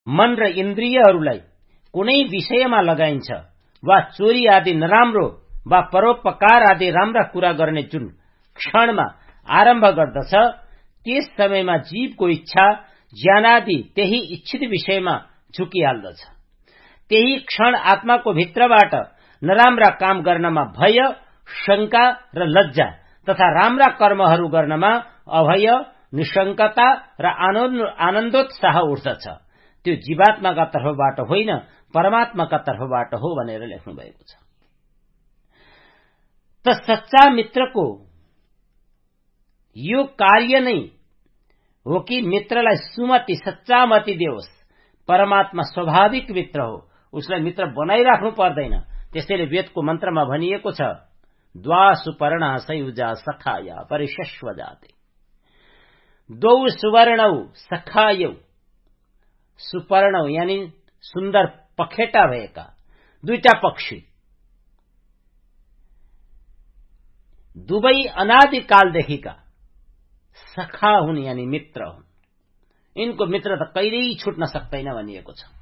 मन र इन्द्रियहरूलाई कुनै विषयमा लगाइन्छ वा चोरी आदि नराम्रो वा परोपकार आदि राम्रा कुरा गर्ने जुन क्षणमा आरम्भ गर्दछ त्यस समयमा जीवको इच्छा ज्ञान आदि त्यही इच्छित विषयमा झुकिहाल्दछ। त्यही क्षण आत्माको भित्रबाट नराम्रा काम गर्नमा भय, शंका र लज्जा तथा राम्रा कर्महरू गर्नमा अभय, निशंकता र आनन्दोत्साह उठ्दछ। त्यो जीवात्माका तर्फबाट होइन, परमात्माका तर्फबाट हो भनेर लेख्नु भएको छ। त सच्चा मित्रको यो कार्य नै हो कि मित्रलाई सुमति, सच्चा मति देओस्। परमात्मा स्वाभाविक मित्र हो, उसलाई मित्र बनाइराख्नु पर्दैन। त्यसैले वेदको मन्त्रमा भनिएको छ, द्वा सुपर्णा सयुजा सखाया परिशश्व जाते। दौ सुवर्णौ सखायौ, सुपर्ण यानी सुन्दर पखेटा भएका दुईटा पक्षी, दुवै अनादिकालदेखिका सखा हुन् यानी मित्र हुन्। यिनको मित्र त कहिल्यै छुट्न सक्दैन भनिएको छ।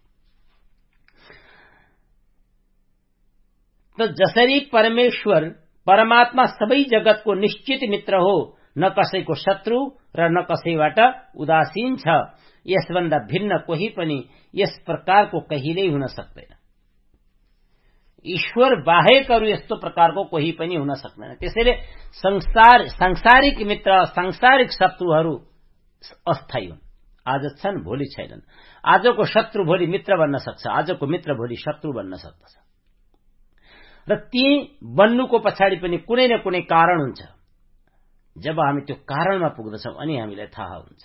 त जसरी परमेश्वर परमात्मा सबै जगतको निश्चित मित्र हो, न कसैको शत्रु र न कसैबाट उदासीन छ, यसभन्दा भिन्न कोही पनि यस प्रकारको कहिल्यै हुन सक्दैन। ईश्वर बाहेक अरू यस्तो प्रकारको कोही पनि हुन सक्दैन। त्यसैले सांसारिक मित्र, सांसारिक शत्रुहरू अस्थायी हुन्। आज छन्, भोलि छैनन्। आजको शत्रु भोलि मित्र बन्न सक्छ, आजको मित्र भोलि शत्रु बन्न सक्दछ। र ती बन्नुको पछाडि पनि कुनै न कुनै कारण हुन्छ। जब हामी त्यो कारणमा पुग्दछौं अनि हामीलाई थाहा हुन्छ।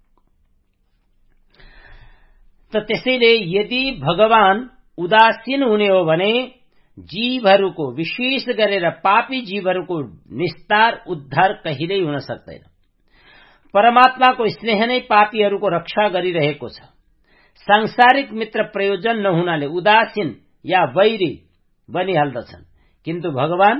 त त्यसैले यदि भगवान उदासीन हुने हो भने जीवहरूको, विशेष गरेर पापी जीवहरूको निस्तार उद्धार कहिल्यै हुन सक्दैन। परमात्माको स्नेह नै पापीहरूको रक्षा गरिरहेको छ। सांसारिक मित्र प्रयोजन नहुनाले उदासीन या वैरी बनिहाल्दछन्, किन्तु भगवान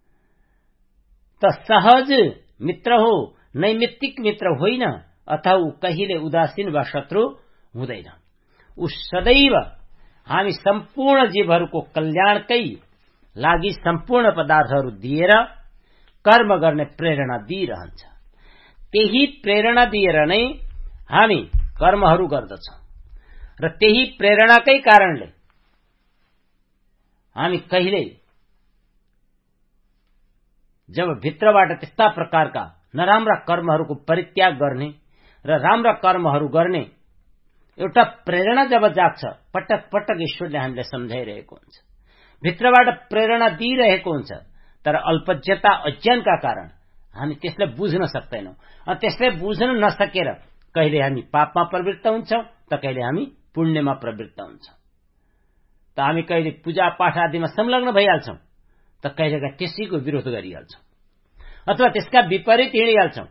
त सहज मित्र हो, नैमित्तिक मित्र होइन, अथवा ऊ कहिले उदासीन वा शत्रु हुँदैन। ऊ सदैव हामी सम्पूर्ण जीवहरूको कल्याणकै लागि सम्पूर्ण पदार्थहरू दिएर कर्म गर्ने प्रेरणा दिइरहन्छ। त्यही प्रेरणा दिएर नै हामी कर्महरू गर्दछौं र त्यही प्रेरणाकै कारणले हामी कहिल्यै जब भित्रबाट त्यस्ता प्रकारका नराम्रा कर्महरूको परित्याग गर्ने र राम्रा कर्महरू गर्ने एउटा प्रेरणा जब जाग्छ, पटक पटक ईश्वरले हामीलाई सम्झाइरहेको हुन्छ, भित्रबाट प्रेरणा दिइरहेको हुन्छ। तर अल्पज्ञता, अज्ञानका कारण हामी त्यसलाई बुझ्न सक्दैनौं। त्यसलाई बुझ्न नसकेर कहिले हामी पापमा प्रवृत्त हुन्छौं, त कहिले हामी पुण्यमा प्रवृत्त हुन्छौं। त हामी कहिले पूजा पाठ आदिमा संलग्न भइहाल्छौं, त कहिलेका त्यसैको विरोध गरिहाल्छौं अथवा त्यसका विपरीत हिँडिहाल्छौं।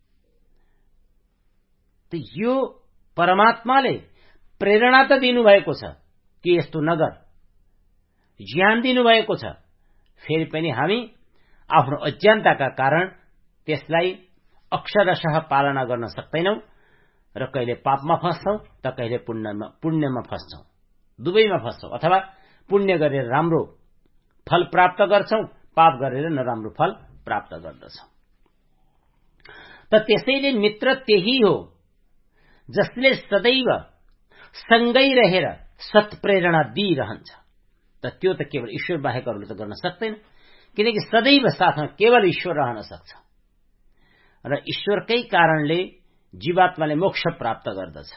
त यो परमात्माले प्रेरणा त दिनुभएको छ कि यस्तो नगर, ज्ञान दिनुभएको छ, फेरि पनि हामी आफ्नो अज्ञानताका कारण त्यसलाई अक्षरशः पालना गर्न सक्दैनौं र कहिले पापमा फस्छौं त कहिले पुण्यमा फस्छौं, दुवैमा फस्छौं। अथवा पुण्य गरेर राम्रो फल प्राप्त गर्छौं, पाप गरेर नराम्रो फल प्राप्त गर्दछौं। त त्यसैले मित्र त्यही हो जसले सदैव सँगै रहेर सत्प्रेरणा दिइरहन्छ। त त्यो त केवल ईश्वर बाहेक अरूले त गर्न सक्दैन, किनकि सदैव साथमा केवल ईश्वर रहन सक्छ र ईश्वरकै कारणले जीवात्माले मोक्ष प्राप्त गर्दछ।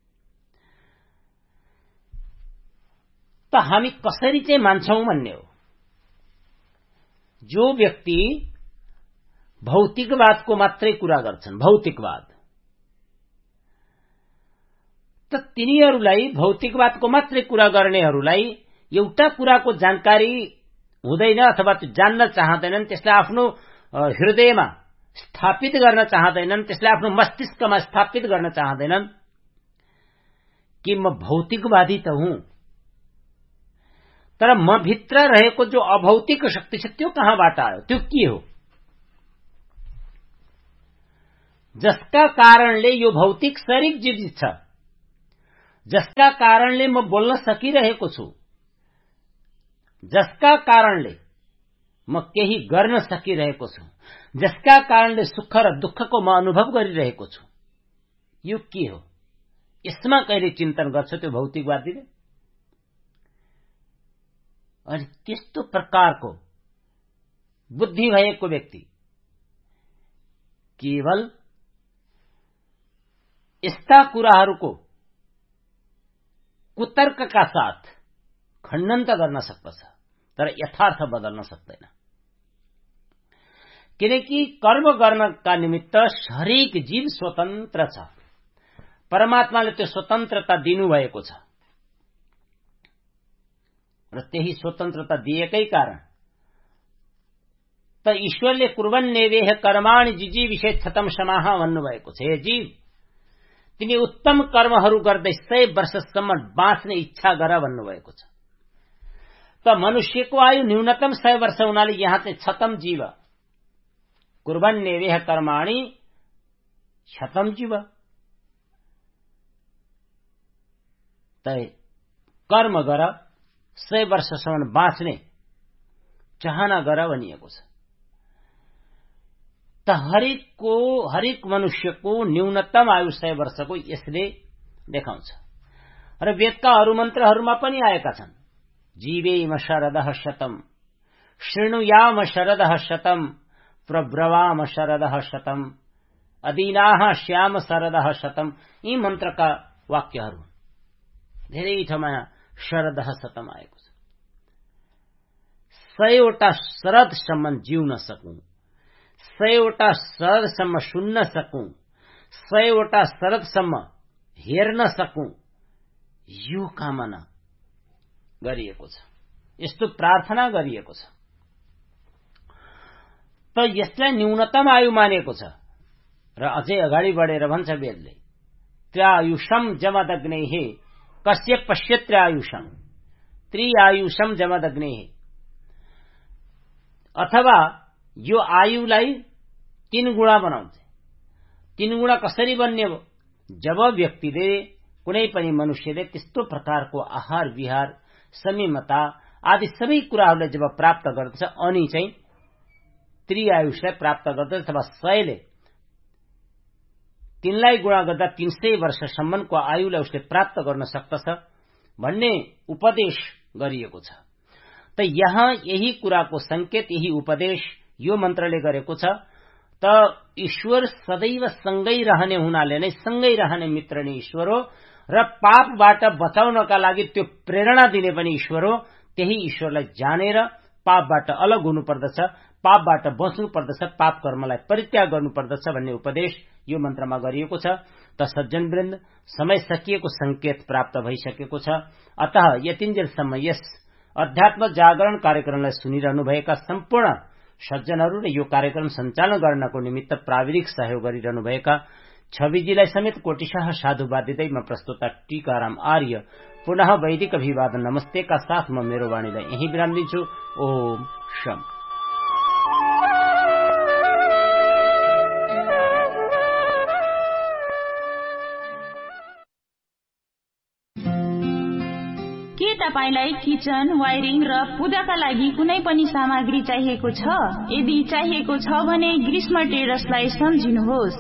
त हामी कसरी चाहिँ मान्छौं भन्ने हो। जो व्यक्ति भौतिकवादको मात्रै कुरा गर्छन्, भौतिकवाद, त तिनीहरूलाई, भौतिकवादको मात्रै कुरा गर्नेहरूलाई एउटा कुराको जानकारी हुँदैन अथवा त्यो जान्न चाहँदैनन्, त्यसलाई आफ्नो हृदयमा स्थापित गर्न चाहँदैनन्, त्यसलाई आफ्नो मस्तिष्कमा स्थापित गर्न चाहँदैनन् कि म भौतिकवादी त हुँ, तर म भित्र रहेको जो अभौतिक शक्ति छ त्यो कहाँबाट आयो, त्यो के हो, जसका कारणले यो भौतिक शरीर जीवित छ, जसका कारणले म बोल्न सकिरहेको छु, जसका कारणले म केही गर्न सकिरहेको छु, जसका कारणले सुख र दुःखको म अनुभव गरिरहेको छु, यो के हो? यसमा कहिले चिन्तन गर्छ त्यो भौतिकवादीले? अनि त्यस्तो प्रकारको बुद्धि भएको व्यक्ति केवल यस्ता कुराहरूको कुतर्कका साथ खण्डन त गर्न सक्दछ, तर यथार्थ बदल्न सक्दैन। किनकि कर्म गर्नका निमित्त हरेक जीव स्वतन्त्र छ। परमात्माले त्यो स्वतन्त्रता दिनुभएको छ र त्यही स्वतन्त्रता दिएकै कारण त ईश्वरले कुर्वन्नेवेह कर्माणि जिजीविषेत् शतं शमाः भन्नुभएको छ। हे जीव, तिमी उत्तम कर्महरू गर्दै 100 वर्षसम्म बाँच्ने इच्छा गर भन्नुभएको छ। त मनुष्यको आयु न्यूनतम 100 वर्ष हुनाले यहाँ चाहिँ शतम जीव, कुर्वन्नेवेह कर्माणि शतम जीव, तै कर्म गर 100 वर्षसम्म बाँच्ने चाहना गर भनिएको छ। त हरेक मनुष्यको न्यूनतम आयु 100 वर्षको यसले देखाउँछ। र वेदका अरू मन्त्रहरूमा पनि आएका छन्। जीवेम शरदः शतम, शृणुयाम शरदः शतम, प्रब्रवाम शरदः शतम, अदीनाः श्याम शरदः शतम। यी मन्त्रका वाक्यहरू धेरै ठाउँमा शरदः शतम आएको छ। 100 वटा शरदसम्म जिउन सकौं, 100 वटा शरदसम्म सुन्न सकौं, 100 वटा शरदसम्म हेर्न सकौं, यो कामना गरिएको छ, यस्तो प्रार्थना गरिएको छ। त यसलाई न्यूनतम आयु मानेको छ। र अझै अगाडि बढेर भन्छ वेदले, त्र्यायुषम जमदग्नेः कस्य पश्यत्र्यायुषम, त्रिआयुषम जमदग्नेः। अथवा यो आयुलाई 3 गुणा बनाउँछ। 3 गुणा कसरी बन्ने हो? जब व्यक्तिले, कुनै पनि मनुष्यले त्यस्तो प्रकारको आहार विहार संयमता आदि सबै कुराहरूलाई जब प्राप्त गर्दछ अनि चाहिँ त्रिआयुषलाई प्राप्त गर्दछ। अथवा 100ले 3लाई गुणा गर्दा 300 वर्षसम्मको आयुलाई उसले प्राप्त गर्न सक्दछ भन्ने उपदेश गरिएको छ। त यहाँ यही कुराको संकेत, यही उपदेश यो मन्त्रले गरेको छ। त ईश्वर सदैव सँगै रहने हुनाले नै सँगै रहने मित्र नै ईश्वर हो र पापबाट बचाउनका लागि त्यो प्रेरणा दिने पनि ईश्वर हो। त्यही ईश्वरलाई जानेर पापबाट अलग हुनुपर्दछ, पापबाट बच्नु पर्दछ, पाप कर्मलाई परित्याग गर्नुपर्दछ भन्ने उपदेश यो मन्त्रमा गरिएको छ। त सज्जनवृन्द, समय सकिएको संकेत प्राप्त भइसकेको छ। अतः यतिन्जेलसम्म यस अध्यात्म जागरण कार्यक्रमलाई सुनिरहनुभएका सम्पूर्ण सज्जनहरू र यो कार्यक्रम सञ्चालन गर्नको निमित्त प्राविधिक सहयोग गरिरहनुभएका छविजीलाई समेत कोटिशः साधुवाद दिँदै म प्रस्तुता टीकाराम आर्य पुनः वैदिक अभिवादन नमस्तेका साथ म मेरो वाणीलाई यही विराम दिन्छु। ओम शम। के तपाईलाई किचन, वायरिङ र पूजाका लागि कुनै पनि सामग्री चाहिएको छ? यदि चाहिएको छ भने ग्रीष्मा ट्रेडर्सलाई सम्झिनुहोस्।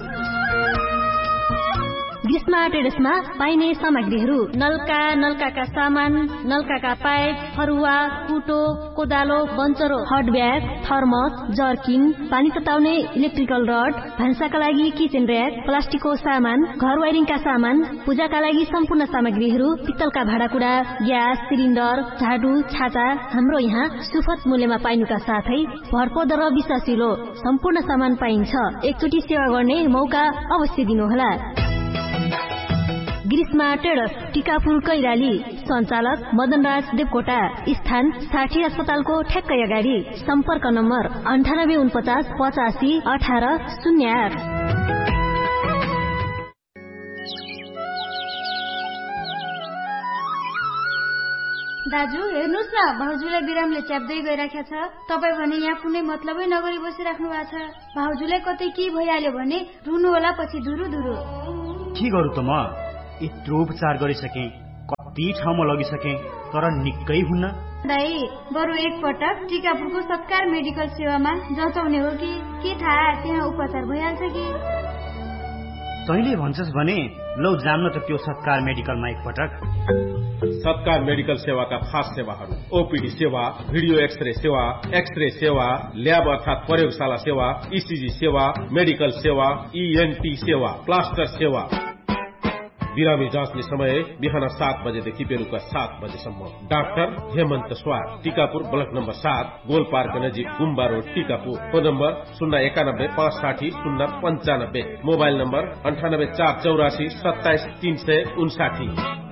ग्रीष्मा ट्रेडर्समा पाइने सामग्रीहरू: नलकाका सामान, नलकाका पाइप, फरुवा, कुटो, कोदालो, बन्चरो, हट ब्याग, थर्मस, जर्किन, पानी तताउने इलेक्ट्रिकल रड, भान्साका लागि किचन र्याक, प्लास्टिकको सामान, घर वायरिङका सामान, पूजाका लागि सम्पूर्ण सामग्रीहरू, पित्तलका भाँडाकुँडा, ग्यास सिलिन्डर, झाडु, छाता हाम्रो यहाँ सुपथ मूल्यमा पाइनुका साथै भरपर्दो र विश्वासिलो सम्पूर्ण सामान पाइन्छ। एकचोटि सेवा गर्ने मौका अवश्य दिनुहोला। ग्रीष्मा ट्रेडर्स, टिकापुर कैलाली। सञ्चालक मदनराज देवकोटा। स्थान साठी अस्पतालको ठ्याक्कै अगाडि। सम्पर्क नम्बर 9849 85 18 08। दाजु हेर्नुस् न, भाउजूलाई बिरामले च्याप्दै गइराखेको छ। तपाईँ भने यहाँ कुनै मतलबै नगरी बसिराख्नु भएको छ। भाउजूलाई कतै के भइहाल्यो भने रुनु होला पछि धुरु धुरु। के गरौँ त म? यत्रो उपचार गरिसके, कति ठाउँमा लगिसके, तर निकै हुन्न। दाइ, बरु एकपटक टिकापुरको सत्कार मेडिकल सेवामा जचाउने हो कि के थाहा त्यहाँ उपचार भइहाल्छ कि। तैँले भन्छस् भने लौ जान्न त त्यो सत्कार मेडिकलमा एकपटक। सत्कार मेडिकल सेवाका खास सेवाहरू: ओपीडी सेवा, भिडियो एक्सरे सेवा, ल्याब अर्थात प्रयोगशाला सेवा, ईसीजी सेवा, मेडिकल सेवा, ईएनटी सेवा, प्लास्टर सेवा। बिरामी जाँच्ने समय बिहान 7 बजेदेखि बेलुका 7 बजेसम्म। डाक्टर हेमन्त स्वार, Tikapur block number 7, goal park नजिक गुम्बा road, Tikapur. Phone number 091-560-095, mobile number 98-484-27-359।